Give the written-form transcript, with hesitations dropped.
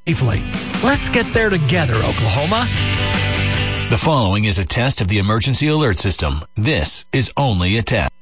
safely. Let's get there together, Oklahoma. The following is a test of the emergency alert system. This is only a test.